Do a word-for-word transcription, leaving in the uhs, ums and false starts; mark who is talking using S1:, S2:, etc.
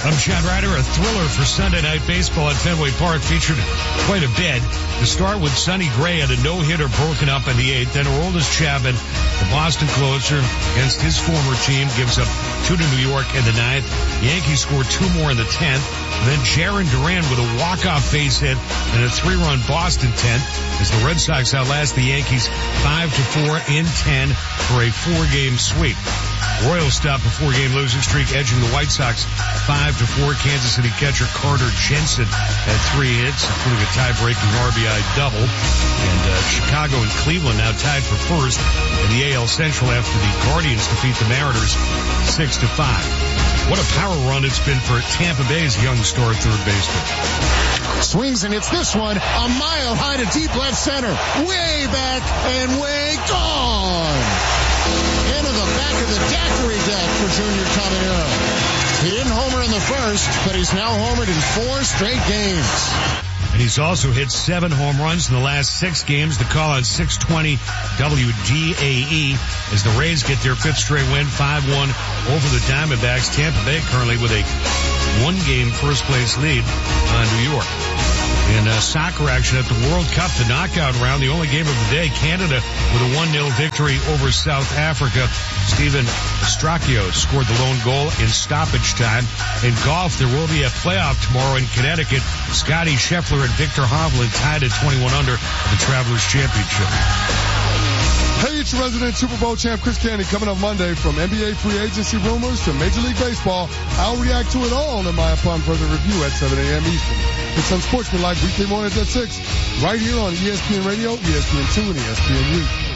S1: I'm Chad Ryder. A thriller for Sunday Night Baseball at Fenway Park featured quite a bit. To start with, Sonny Gray had a no-hitter broken up in the eighth. Then Aroldis Chapman, the Boston closer, against his former team, gives up two to New York in the ninth. The Yankees scored two more in the tenth. Then Jarren Duran with a walk-off base hit and a three-run Boston tenth as the Red Sox outlast the Yankees five to four in ten for a four-game sweep. Royals stopped a four-game losing streak, edging the White Sox five to four. Kansas City catcher Carter Jensen had three hits, including a tie-breaking R B I double. And uh, Chicago and Cleveland now tied for first in the A L Central after the Guardians defeat the Mariners six to five. What a power run it's been for Tampa Bay's young star third baseman.
S2: Swings and hits this one a mile high to deep left center. Way back and way gone. Into the back of the daiquiri deck for Junior Caminero. He didn't homer in the first, but he's now homered in four straight games.
S1: And he's also hit seven home runs in the last six games. The call on six twenty W D A E as the Rays get their fifth straight win, five one over the Diamondbacks. Tampa Bay currently with a one-game first-place lead on New York. In uh, soccer action at the World Cup, the knockout round, the only game of the day, Canada with a one nil victory over South Africa. Steven Stracchio scored the lone goal in stoppage time. In golf, there will be a playoff tomorrow in Connecticut. Scotty Scheffler and Victor Hovland tied at twenty-one under at the Travelers Championship.
S3: Hey, it's your resident Super Bowl champ Chris Candy coming up Monday. From N B A free agency rumors to Major League Baseball, I'll react to it all in my upon further review at seven a.m. Eastern. It's Unsportsmanlike weekday mornings at six, right here on E S P N Radio, E S P N two, and E S P N U.